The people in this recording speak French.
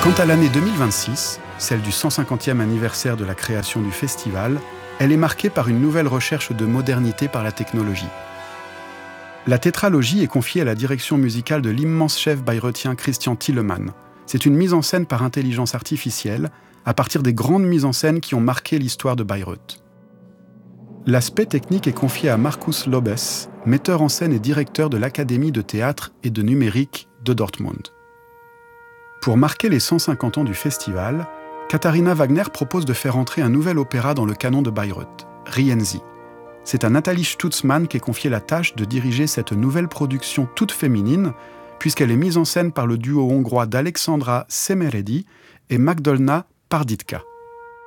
Quant à l'année 2026, celle du 150e anniversaire de la création du festival, elle est marquée par une nouvelle recherche de modernité par la technologie. La tétralogie est confiée à la direction musicale de l'immense chef bayreutien Christian Thielemann. C'est une mise en scène par intelligence artificielle, à partir des grandes mises en scène qui ont marqué l'histoire de Bayreuth. L'aspect technique est confié à Markus Lobes, metteur en scène et directeur de l'Académie de théâtre et de numérique de Dortmund. Pour marquer les 150 ans du festival, Katharina Wagner propose de faire entrer un nouvel opéra dans le canon de Bayreuth, Rienzi. C'est à Nathalie Stutzmann qu'est confiée la tâche de diriger cette nouvelle production toute féminine, puisqu'elle est mise en scène par le duo hongrois d'Alexandra Szemeredi et Magdolna Parditka.